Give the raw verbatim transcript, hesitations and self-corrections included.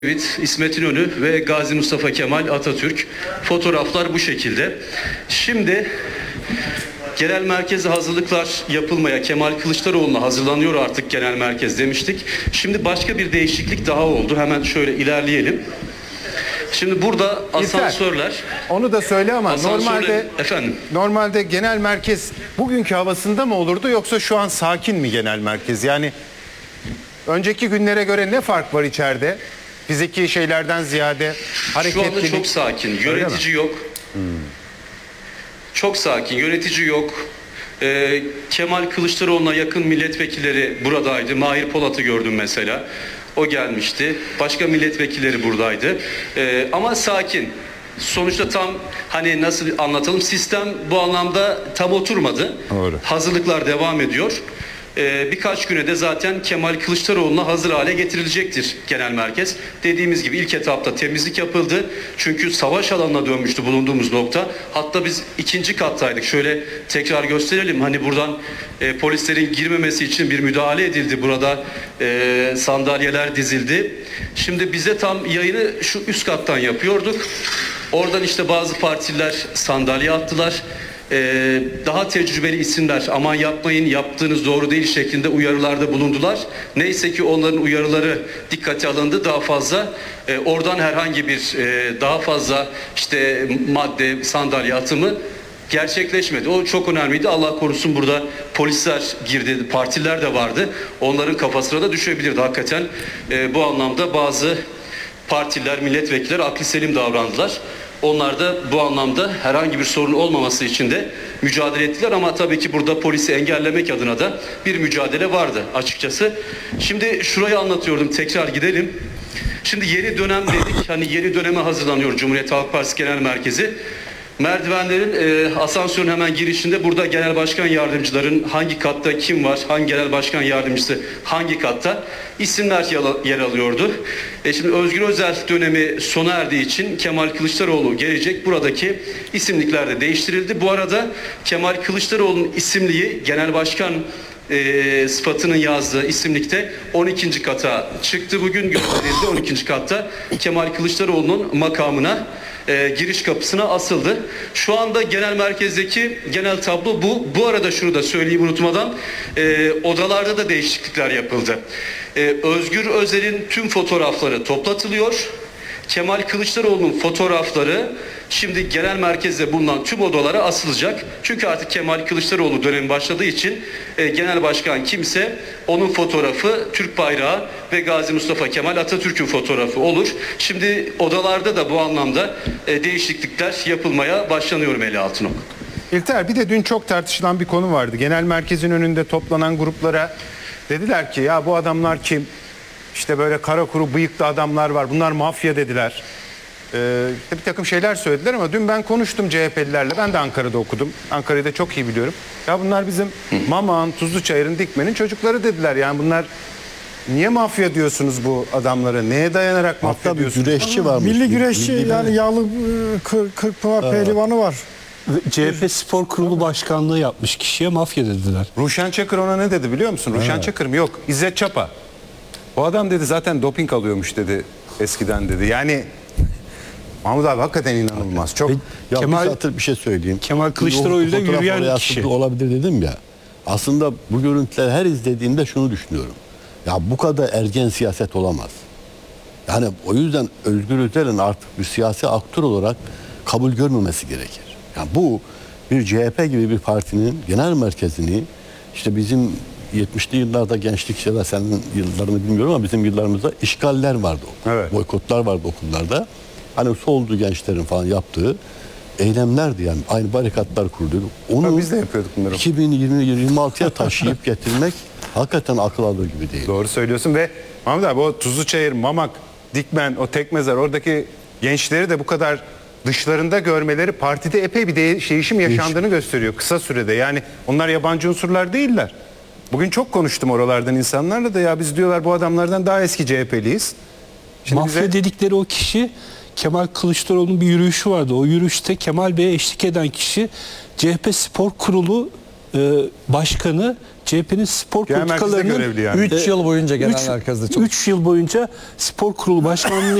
İsmet İnönü ve Gazi Mustafa Kemal Atatürk. Fotoğraflar bu şekilde. Şimdi genel merkeze hazırlıklar yapılmaya, Kemal Kılıçdaroğlu'na hazırlanıyor artık genel merkez demiştik. Şimdi başka bir değişiklik daha oldu. Hemen şöyle ilerleyelim. Şimdi burada asansörler. Onu da söyle ama normalde efendim. Normalde genel merkez bugünkü havasında mı olurdu yoksa şu an sakin mi genel merkez? Yani önceki günlere göre ne fark var içeride? Fiziki şeylerden ziyade hareketlilik. Şu anda çok sakin. Yönetici yok. Hmm. Çok sakin. Yönetici yok. Ee, Kemal Kılıçdaroğlu'na yakın milletvekilleri buradaydı. Mahir Polat'ı gördüm mesela. O gelmişti. Başka milletvekilleri buradaydı. Ee, ama sakin. Sonuçta tam hani nasıl anlatalım, sistem bu anlamda tam oturmadı. Doğru. Hazırlıklar devam ediyor. Ee, birkaç güne de zaten Kemal Kılıçdaroğlu'na hazır hale getirilecektir genel merkez. Dediğimiz gibi ilk etapta temizlik yapıldı. Çünkü savaş alanına dönmüştü bulunduğumuz nokta. Hatta biz ikinci kattaydık. Şöyle tekrar gösterelim. Hani buradan e, polislerin girmemesi için bir müdahale edildi. Burada e, sandalyeler dizildi. Şimdi bize tam yayını şu üst kattan yapıyorduk. Oradan işte bazı partililer sandalye attılar. Ee, daha tecrübeli isimler aman yapmayın, yaptığınız doğru değil şeklinde uyarılarda bulundular. Neyse ki onların uyarıları dikkate alındı. Daha fazla e, oradan herhangi bir e, daha fazla işte madde, sandalye atımı gerçekleşmedi. O çok önemliydi. Allah korusun burada polisler girdi, partiler de vardı. Onların kafasına da düşebilirdi. Hakikaten e, bu anlamda bazı partiler, milletvekilleri aklı selim davrandılar. Onlar da bu anlamda herhangi bir sorun olmaması için de mücadele ettiler ama tabii ki burada polisi engellemek adına da bir mücadele vardı açıkçası. Şimdi şurayı anlatıyordum, tekrar gidelim. Şimdi yeni dönem dedik, hani yeni döneme hazırlanıyor Cumhuriyet Halk Partisi Genel Merkezi. Merdivenlerin e, asansörün hemen girişinde burada genel başkan yardımcıların hangi katta kim var, hangi genel başkan yardımcısı hangi katta isimler yer alıyordu. E şimdi Özgür Özel dönemi sona erdiği için Kemal Kılıçdaroğlu gelecek. Buradaki isimlikler de değiştirildi. Bu arada Kemal Kılıçdaroğlu'nun isimliği genel başkan E, sıfatının yazdığı isimlikte on ikinci kata çıktı. Bugün gösterildi. on ikinci katta Kemal Kılıçdaroğlu'nun makamına e, giriş kapısına asıldı. Şu anda genel merkezdeki genel tablo bu. Bu arada şunu da söyleyeyim unutmadan, e, odalarda da değişiklikler yapıldı. E, Özgür Özel'in tüm fotoğrafları toplatılıyor. Kemal Kılıçdaroğlu'nun fotoğrafları şimdi genel merkezde bulunan tüm odalara asılacak. Çünkü artık Kemal Kılıçdaroğlu dönemi başladığı için e, genel başkan kimse onun fotoğrafı, Türk bayrağı ve Gazi Mustafa Kemal Atatürk'ün fotoğrafı olur. Şimdi odalarda da bu anlamda e, değişiklikler yapılmaya başlanıyor Melih Altınok. İlter, bir de dün çok tartışılan bir konu vardı. Genel merkezin önünde toplanan gruplara dediler ki ya bu adamlar kim? İşte böyle kara kuru bıyıklı adamlar var. Bunlar mafya dediler. Ee, işte bir takım şeyler söylediler ama dün ben konuştum C H P'lilerle. Ben de Ankara'da okudum. Ankara'yı da çok iyi biliyorum. Ya bunlar bizim Mamak'ın, Tuzluçayır'ın, Dikmen'in çocukları dediler. Yani bunlar niye mafya diyorsunuz bu adamlara? Neye dayanarak mafya Hatta diyorsunuz? bir güreşçi varmış. Milli güreşçi Milli yani yağlı kır, Kırkpınar pehlivanı var. C H P Spor Kurulu Başkanlığı yapmış kişiye mafya dediler. Ruşen Çakır ona ne dedi biliyor musun? Ruşen evet. Çakır mı? Yok. İzzet Çapa. Bu adam dedi zaten doping alıyormuş dedi eskiden dedi. Yani Mahmut abi hakikaten inanılmaz. Çok. Ya Kemal, bir satır bir şey söyleyeyim. Kemal Kılıçdaroğlu'yla yürüyen kişi. Olabilir dedim ya. Aslında bu görüntüleri her izlediğimde şunu düşünüyorum. Ya bu kadar ergen siyaset olamaz. Yani o yüzden Özgür Özel'in artık bir siyasi aktör olarak kabul görmemesi gerekir. Yani bu bir C H P gibi bir partinin genel merkezini işte bizim yetmişli yıllarda gençlik ya da senin yıllarını bilmiyorum ama bizim yıllarımızda işgaller vardı. Evet. Boykotlar vardı okullarda. Hani solcu gençlerin falan yaptığı eylemlerdi yani. Aynı barikatlar kuruluyordu. Onu biz de yapıyorduk bunları. iki bin yirmi altıya taşıyıp getirmek hakikaten akıl alır gibi değil. Doğru söylüyorsun ve Mahmut abi o Tuzluçayır, Mamak, Dikmen, o Tekmezar oradaki gençleri de bu kadar dışlarında görmeleri partide epey bir değişim yaşandığını gösteriyor kısa sürede. Yani onlar yabancı unsurlar değiller. Bugün çok konuştum oralardan insanlarla da ya biz diyorlar bu adamlardan daha eski C H P'liyiz. Şimdi mafya bize... dedikleri o kişi Kemal Kılıçdaroğlu'nun bir yürüyüşü vardı. O yürüyüşte Kemal Bey'e eşlik eden kişi C H P Spor Kurulu e, başkanı C H P'nin spor Genel merkezde politikalarının görevli yani. üç yıl boyunca genel merkezde çalıştı. üç yıl boyunca spor kurulu başkanlığı